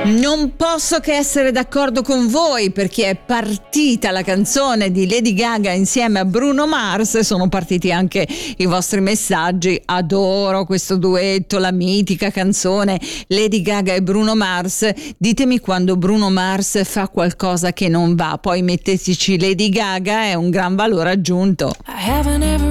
Non posso che essere d'accordo con voi, perché è partita la canzone di Lady Gaga insieme a Bruno Mars e sono partiti anche i vostri messaggi. Adoro questo duetto, la mitica canzone Lady Gaga e Bruno Mars. Ditemi quando Bruno Mars fa qualcosa che non va, poi metteteci Lady Gaga, è un gran valore aggiunto.